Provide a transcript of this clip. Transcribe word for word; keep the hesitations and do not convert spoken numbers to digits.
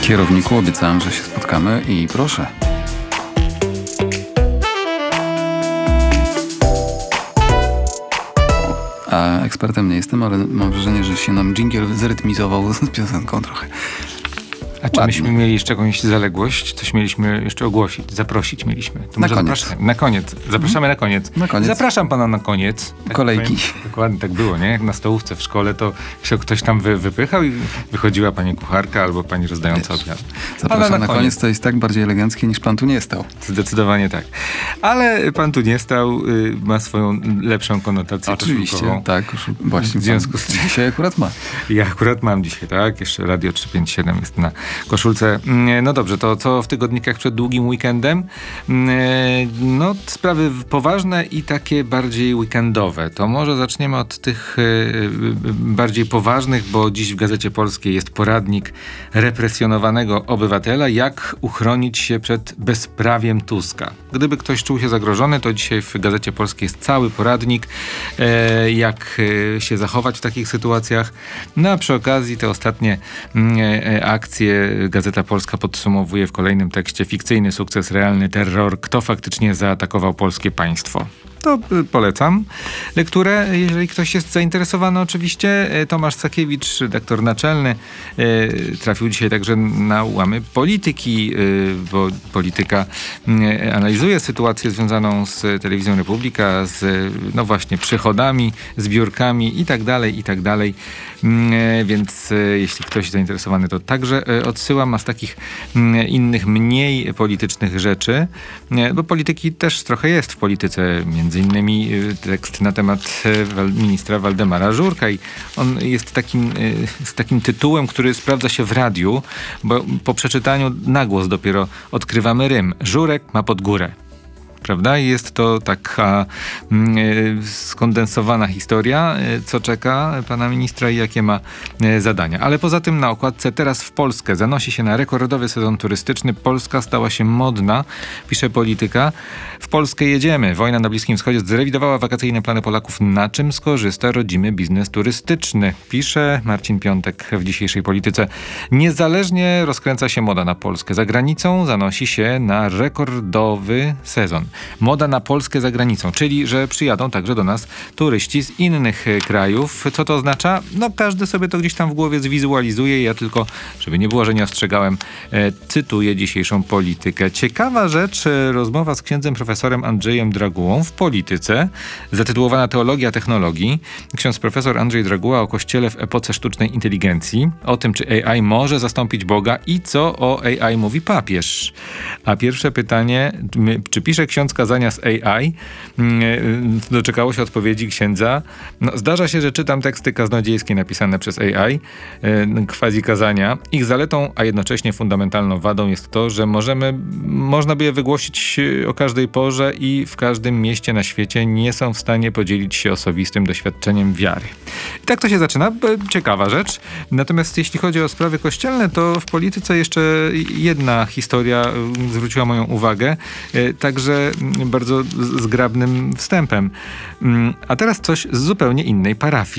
Kierowniku, obiecałem, że się spotkamy i proszę. A ekspertem nie jestem, ale mam wrażenie, że się nam dżingiel zrytmizował z piosenką trochę. A czy Ładnie. myśmy mieli jeszcze jakąś zaległość? Coś mieliśmy jeszcze ogłosić, zaprosić mieliśmy. To Na może koniec. zapraszamy. Na koniec. Zapraszamy na koniec. Na koniec. Zapraszam pana na koniec. Tak Kolejki. powiem. Dokładnie tak było, nie? Jak na stołówce w szkole, to się ktoś tam wy, wypychał i wychodziła pani kucharka albo pani rozdająca obiad. Zapraszam Ale na koniec, to jest tak bardziej eleganckie, niż pan tu nie stał. Zdecydowanie tak. Ale pan tu nie stał, y, ma swoją lepszą konotację Oczywiście, koszulkową. tak. Już właśnie W związku z tym- dzisiaj akurat ma. Ja akurat mam dzisiaj, tak? Jeszcze Radio trzysta pięćdziesiąt siedem jest na koszulce. No dobrze, to co w tygodnikach przed długim weekendem? No sprawy poważne i takie bardziej weekendowe. To może zaczniemy od tych bardziej poważnych, bo dziś w Gazecie Polskiej jest poradnik represjonowanego obywatela, jak uchronić się przed bezprawiem Tuska. Gdyby ktoś czuł się zagrożony, to dzisiaj w Gazecie Polskiej jest cały poradnik, jak się zachować w takich sytuacjach. No a przy okazji te ostatnie akcje Gazeta Polska podsumowuje w kolejnym tekście: fikcyjny sukces, realny terror. Kto faktycznie zaatakował polskie państwo? To y, polecam lekturę, jeżeli ktoś jest zainteresowany oczywiście. Tomasz Sakiewicz, redaktor naczelny, y, trafił dzisiaj także na łamy polityki, y, bo polityka y, analizuje sytuację związaną z Telewizją Republika, z no właśnie przychodami, zbiórkami i tak dalej, i tak dalej. Y, więc y, jeśli ktoś zainteresowany, to także y, odsyłam. A z takich y, innych, mniej politycznych rzeczy, y, bo polityki też trochę jest w polityce, między innymi tekst na temat ministra Waldemara Żurka i on jest takim, z takim tytułem, który sprawdza się w radiu, bo po przeczytaniu na głos dopiero odkrywamy rym. Żurek ma pod górę. Prawda? I jest to taka y, skondensowana historia, y, co czeka pana ministra i jakie ma y, zadania. Ale poza tym na okładce: teraz w Polskę zanosi się na rekordowy sezon turystyczny. Polska stała się modna, pisze Polityka. W Polskę jedziemy. Wojna na Bliskim Wschodzie zrewidowała wakacyjne plany Polaków. Na czym skorzysta rodzimy biznes turystyczny? Pisze Marcin Piątek w dzisiejszej Polityce. Niezależnie rozkręca się moda na Polskę. Za granicą zanosi się na rekordowy sezon. Moda na Polskę za granicą, czyli że przyjadą także do nas turyści z innych krajów. Co to oznacza? No każdy sobie to gdzieś tam w głowie zwizualizuje. Ja tylko, żeby nie było, że nie ostrzegałem, e, cytuję dzisiejszą Politykę. Ciekawa rzecz, e, rozmowa z księdzem profesorem Andrzejem Dragułą w Polityce, zatytułowana Teologia technologii. Ksiądz profesor Andrzej Draguła o Kościele w epoce sztucznej inteligencji, o tym, czy A I może zastąpić Boga i co o A I mówi papież. A pierwsze pytanie, czy pisze ksiądz kazania z A I? Doczekało się odpowiedzi księdza. No, zdarza się, że czytam teksty kaznodziejskie napisane przez A I, quasi kazania. Ich zaletą, a jednocześnie fundamentalną wadą jest to, że możemy, można by je wygłosić o każdej porze i w każdym mieście na świecie nie są w stanie podzielić się osobistym doświadczeniem wiary. I tak to się zaczyna. Ciekawa rzecz. Natomiast jeśli chodzi o sprawy kościelne, to w Polityce jeszcze jedna historia zwróciła moją uwagę. Także bardzo zgrabnym wstępem. A teraz coś z zupełnie innej parafii.